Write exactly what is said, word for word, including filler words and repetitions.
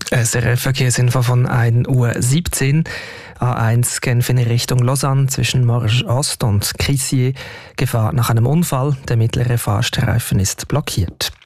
S R F-Verkehrsinfo von ein Uhr siebzehn. A eins Genf in Richtung Lausanne zwischen Morges Ost und Crissier. Gefahr nach einem Unfall. Der mittlere Fahrstreifen ist blockiert.